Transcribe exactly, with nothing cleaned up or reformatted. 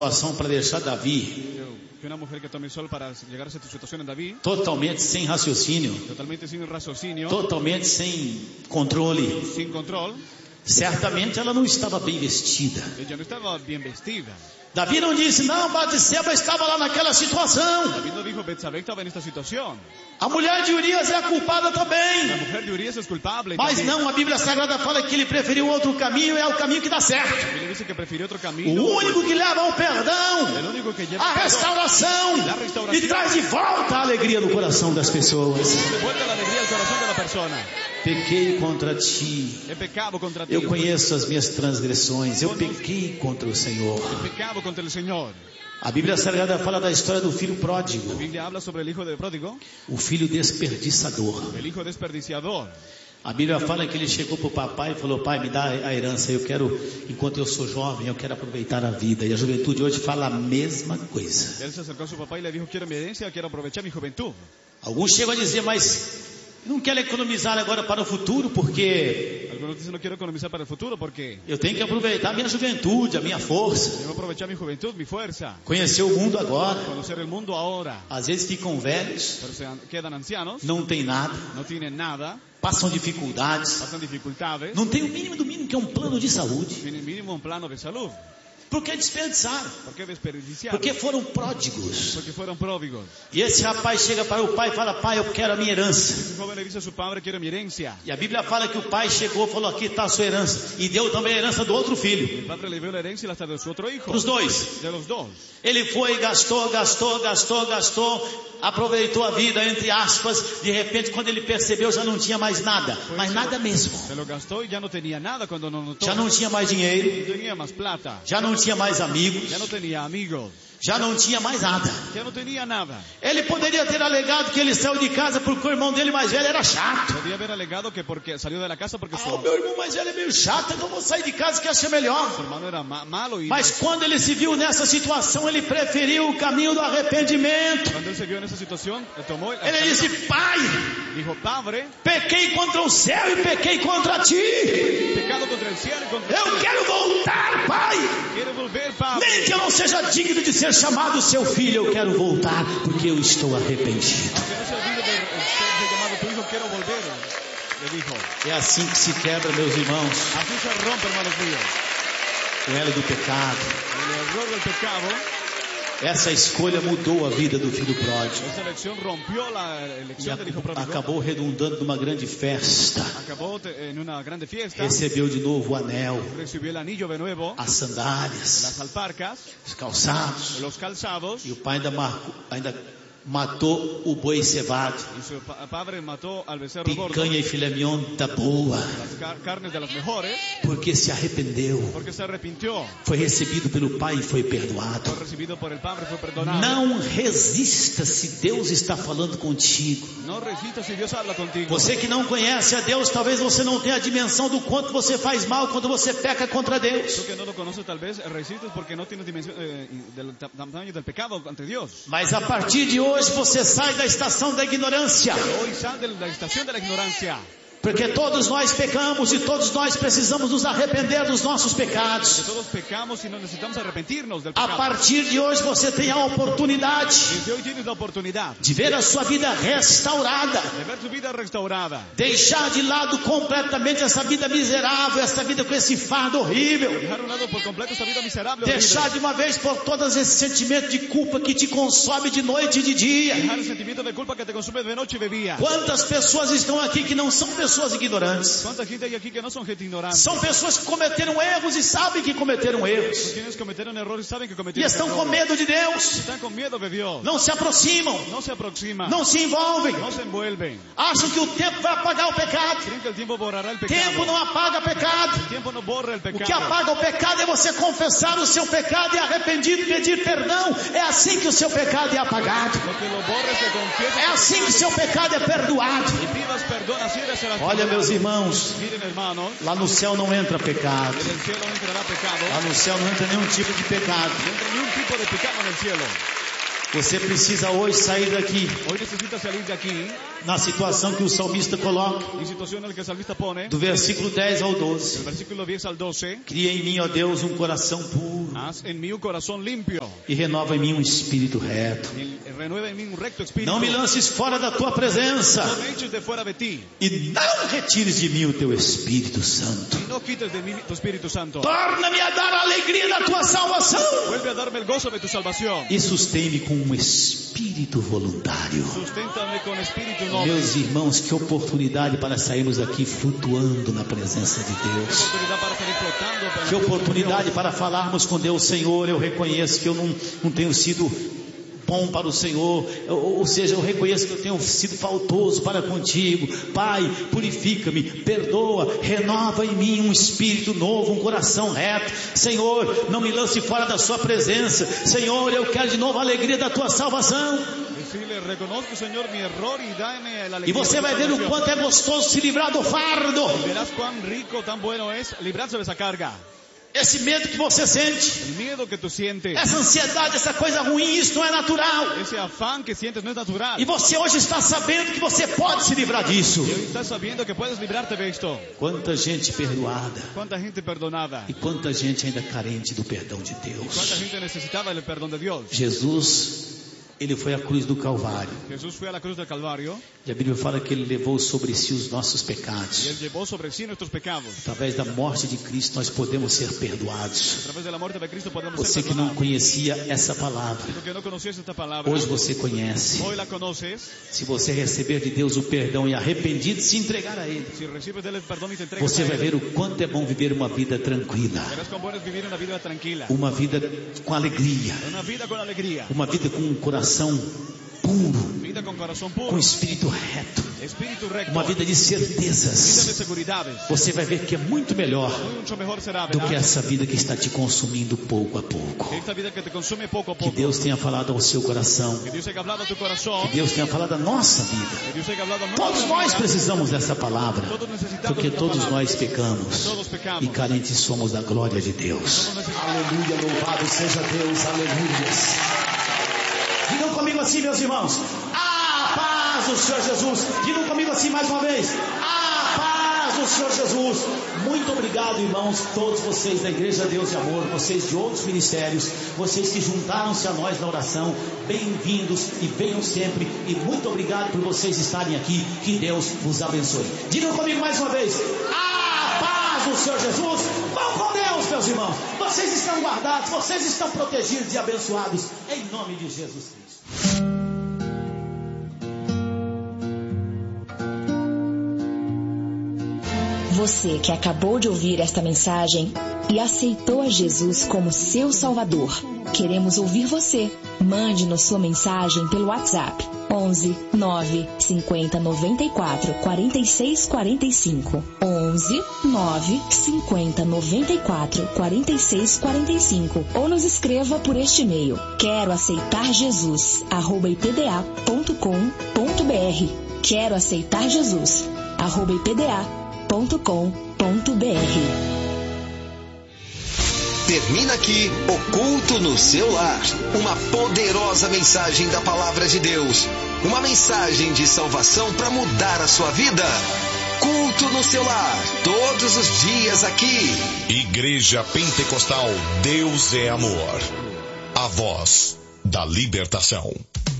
situação para deixar Davi Que una mujer que tome sol para llegar a esa situación en David, totalmente sem raciocínio, totalmente sin raciocinio, totalmente sem controle. sin control, Certamente ela não estava bem vestida. ella no estaba bien vestida. Davi não disse, não, Batseba estava lá naquela situação. David no dijo, Betsabé estaba en esta situación. A mulher de Urias é a culpada La também. mujer de Urias es culpable. Mas también. não, a Bíblia Sagrada fala que ele preferiu outro caminho, é o caminho que dá certo. La Biblia dice que prefirió otro O camino. único que leva ao perdão, El único que lleva a perdón, restauração, La restauración. e traz de volta a alegria no coração das pessoas. de vuelta la alegría al corazón de la persona. Pequei contra ti. He pecado contra ti. Eu conheço as minhas transgressões. Eu pequei contra o Senhor. He pecado contra el Señor. A Bíblia Sagrada fala da história do filho La pródigo, Biblia habla sobre el hijo de pródigo, o filho desperdiçador. el hijo desperdiciador. A Bíblia fala que ele chegou para o papai e falou, pai, me dá a herança, eu quero, enquanto eu sou jovem, eu quero aproveitar a vida. E a juventude hoje fala a mesma coisa. Él se acercó a su papá y le dijo, quiero mi herencia, quiero aprovechar mi juventud. Alguns chegam a dizer, mas não quero economizar agora para o futuro, porque Algunos dicen, no quiero economizar para el futuro porque eu tenho que aproveitar a minha juventude, a minha força, debo aprovechar mi juventud, mi fuerza, conhecer o mundo agora. conocer el mundo ahora. Às vezes ficam velhos, Pero se quedan ancianos, não tem nada, no tienen nada, passam dificuldades, pasan dificultades, não tem o mínimo do mínimo que é um plano de saúde. tienen mínimo un plano de salud. Por que desperdiçaram? ¿Por qué desperdiciar? Porque foram pródigos. Porque fueron pródigos. E esse rapaz chega para o pai e fala, pai, eu quero a minha herança. Un joven le dice a su padre, quiero mi herencia. E a Bíblia fala que o pai chegou e falou, aqui está a sua herança. E deu também a herança do outro filho, El padre le dio la herencia y la hasta de su otro hijo. para os dois. De los dos. Ele foi, gastou, gastou, gastou, gastou, aproveitou a vida, entre aspas. De repente, quando ele percebeu, já não tinha mais nada. Mas nada mesmo. Se lo gastó y ya no tenía nada cuando no notó. Já não tinha mais dinheiro, No tenía más plata. já não tinha mais amigos, Ya no tenía amigos. já não tinha mais nada. Ya no tenía nada. Ele poderia ter alegado que ele saiu de casa porque o irmão dele mais velho era chato. Podía haber alegado que porque salió de la casa porque Ah, o su, meu irmão mais velho é meio chato, então eu vou sair de casa que acha melhor. su hermano era ma- malo y Mas quando ele se viu nessa situação, ele preferiu o caminho do arrependimento. cuando él se vio en esa situación, él tomó el Ele disse, pai, dijo, Padre, pequei contra o céu e pequei contra ti. pecado contra el cielo y contra Eu ti. quero voltar, pai. Quiero volver, Padre. Nem que eu não seja digno de ser chamado seu filho, eu quero voltar, porque eu estou arrependido. Aunque no se olvide de ser llamado tu hijo, quiero volver, le dijo. É assim que se quebra, meus irmãos, Así se rompe, hermanos míos, o elo do pecado. el error del pecado. Essa escolha mudou a vida do filho pródigo. Esa elección rompió la E elección del hijo pródigo. acabou redundando numa grande festa. Acabó te- en una grande fiesta. Recebeu de novo o anel, Recibió el anillo de nuevo, as sandálias, las alparcas, os calçados. los calzados. E o pai ainda, marcou, ainda matou o boi cevado, Y su pa- padre mató al becerro gordo, picanha e filé mignon da boa, las car- carnes de las mejores, porque se arrependeu, porque se arrepintió. foi recebido pelo pai e foi Fue perdoado. recibido por el Padre, fue perdonado. Não resista se Deus está falando contigo. No resistas si Dios habla contigo. Você que não conhece a Deus, talvez você não tenha a dimensão do quanto você faz mal quando você peca contra Deus. Tú que no lo conoces tal vez resistes porque no tienes dimensión eh, del ta- tamaño del pecado ante Dios. Mas a partir de hoje você sai da estação da ignorância. Hoy sal de la estación de la ignorancia. Porque todos nós pecamos e todos nós precisamos nos arrepender dos nossos Que pecados. todos pecamos y no necesitamos arrepentirnos del A pecado. partir de hoje você tem a oportunidade Desde hoy tienes la oportunidad de ver a sua vida restaurada. de ver tu vida restaurada. Deixar de lado completamente essa vida miserável, essa vida com esse fardo horrível. Dejar a un lado por completo esa vida miserable. Deixar horrible. de uma vez por todas esse sentimento de culpa que te consome de noite e de dia. Dejar el sentimiento de culpa que te consume de noche y de día. Quantas pessoas estão aqui que não são pessoas ignorantes? ¿Cuánta gente hay aquí que no son gente ignorante? São pessoas que cometeram erros e sabem que cometeram erros. Quienes cometieron errores saben que E cometieron estão com errores. medo de Deus. Están con miedo de Dios. Não se aproximam. No se aproximan. Não se envolvem. No se envuelven. Acham que o tempo vai apagar o pecado. Creen que el tiempo borrará el pecado. Tempo não apaga pecado. El tiempo no borra el O que pecado. apaga o pecado é você confessar o seu pecado e arrependido pedir perdão. É assim que o seu pecado é apagado. Lo que lo borra es que confieses É assim que o seu pecado é perdoado. y pidas perdón, así serás Olha, meus irmãos, Miren, hermanos, lá no céu não entra pecado. en el cielo no entrará pecado. Lá no céu não entra nenhum tipo de pecado. No entra ni un tipo de pecado en el cielo. Você precisa hoje sair daqui. Hoy necesitas salir de aquí. Na situação que o salmista coloca. En situación en la que el salmista pone. Do versículo dez ao doze. Del versículo diez al doce. Cria em mim, ó Deus, um coração puro. Haz en mí un corazón limpio. E renova em mim um espírito reto. Y renueva en mí un recto espíritu. Não me lances fora da tua presença. No me eches de fuera de ti. E não retires de mim o teu Espírito Santo. Y no quites de mí tu Espíritu Santo. Torna-me a dar a alegria da tua salvação. Vuelve a darme el gozo de tu salvación. E sustém-me com um espírito voluntário. Susténtame con espíritu noble. Meus irmãos, que oportunidade para sairmos daqui flutuando na presença de Deus. Que oportunidade para falarmos com Deus. Senhor, eu reconheço que eu não, não tenho sido bom para o Senhor, ou, ou seja, eu reconheço que eu tenho sido faltoso para contigo. Pai, purifica-me, perdoa, renova em mim um espírito novo, um coração reto. Senhor, não me lance fora da sua presença. Senhor, eu quero de novo a alegria da tua salvação. E você vai ver o quanto é gostoso se livrar do fardo. Verás cuán rico, tan bueno es librarse de esa carga. Esse medo que você sente, el miedo que tú sientes, essa ansiedade, essa coisa ruim, isso não é natural. Ese afán que sientes no es natural. E você hoje está sabendo que você pode se livrar disso. Y hoy estás sabiendo que puedes librarte de esto. Quanta gente perdoada. Cuánta gente perdonada. E quanta gente ainda carente do perdão de Deus. Cuánta gente necesitaba el perdón de Dios. Jesus, ele foi à cruz do Calvário. Jesús fue a la cruz del Calvario. E a Bíblia fala que ele levou sobre si os nossos Y pecados. él llevó sobre sí nuestros pecados. Através da morte de Cristo nós podemos ser perdoados. A través de la muerte de Cristo podemos Você ser que não perdonados. conhecia essa palavra, Tú que no conocías esta palabra, hoje você conhece. hoy la conoces. Se você receber de Deus o perdão e arrependido se entregar a Ele, Si recibes del perdón y te entregas você a vai él, ver o quanto é bom viver uma vida tranquila, verás cuán bueno es vivir una vida tranquila. uma vida com alegria, Una vida con alegría. uma vida com um coração puro, Vida con corazón com puro. espírito reto, Espíritu recto. uma vida de Vida de certezas. seguridades. Você vai ver que é muito melhor Mucho mejor será, do que ¿verdad? essa vida que está te consumindo pouco a pouco. Esta vida que te consume poco a Que poco. Deus tenha falado ao seu coração, Que Dios haya hablado a tu corazón. que Deus tenha falado à nossa vida. Que Dios haya hablado a Todos nuestra nós vida. precisamos dessa palavra, Todos necesitamos porque esta todos palabra. nós pecamos Todos pecamos. e carentes somos da glória de Deus. Todos necesitamos. Aleluia, louvado seja Deus, aleluia. Digam comigo assim, meus irmãos: a paz do Senhor Jesus. Digam comigo assim mais uma vez: a paz do Senhor Jesus. Muito obrigado, irmãos, todos vocês da Igreja Deus de Amor, vocês de outros ministérios, vocês que juntaram-se a nós na oração. Bem-vindos e venham sempre. E muito obrigado por vocês estarem aqui. Que Deus vos abençoe. Digam comigo mais uma vez: a paz do Senhor Jesus. Vão com Deus, meus irmãos. Vocês estão guardados, vocês estão protegidos e abençoados em nome de Jesus Cristo. Você que acabou de ouvir esta mensagem e aceitou a Jesus como seu Salvador, queremos ouvir você. Mande-nos sua mensagem pelo WhatsApp onze nove cinquenta noventa e quatro quarenta e seis quarenta e cinco onze nove cinquenta noventa e quatro quarenta e seis quarenta e cinco ou nos escreva por este e-mail: quero aceitar Jesus arroba ipda ponto com ponto br. Quero aceitar Jesus arroba ipda ponto com ponto br. Termina aqui o Culto no Seu Lar, uma poderosa mensagem da Palavra de Deus, uma mensagem de salvação para mudar a sua vida. Culto no Seu Lar, todos os dias aqui. Igreja Pentecostal Deus é Amor, a voz da libertação.